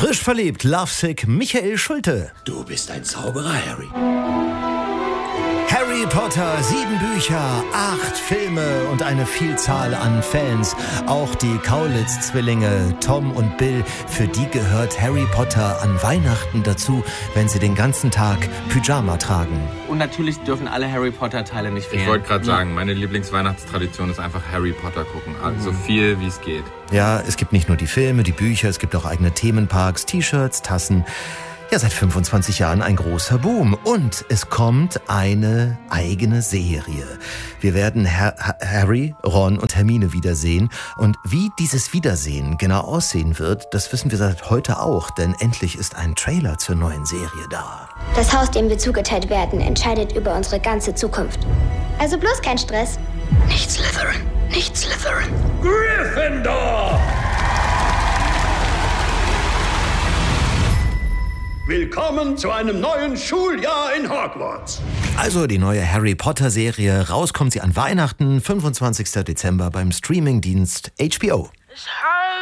Frisch verliebt, lovesick, Michael Schulte. Du bist ein Zauberer, Harry. Harry Potter, 7 Bücher, 8 Filme und eine Vielzahl an Fans. Auch die Kaulitz-Zwillinge, Tom und Bill, für die gehört Harry Potter an Weihnachten dazu, wenn sie den ganzen Tag Pyjama tragen. Und natürlich dürfen alle Harry Potter-Teile nicht fehlen. Ich wollte gerade sagen, meine Lieblingsweihnachtstradition ist einfach Harry Potter gucken. Also so viel wie es geht. Ja, es gibt nicht nur die Filme, die Bücher, es gibt auch eigene Themenparks, T-Shirts, Tassen. Ja, seit 25 Jahren ein großer Boom. Und es kommt eine eigene Serie. Wir werden Harry, Ron und Hermine wiedersehen. Und wie dieses Wiedersehen genau aussehen wird, das wissen wir seit heute auch. Denn endlich ist ein Trailer zur neuen Serie da. Das Haus, dem wir zugeteilt werden, entscheidet über unsere ganze Zukunft. Also bloß kein Stress. Nicht Slytherin, nicht Slytherin. Gryffindor! Willkommen zu einem neuen Schuljahr in Hogwarts. Also die neue Harry Potter Serie. Raus kommt sie an Weihnachten, 25. Dezember beim Streamingdienst HBO. It's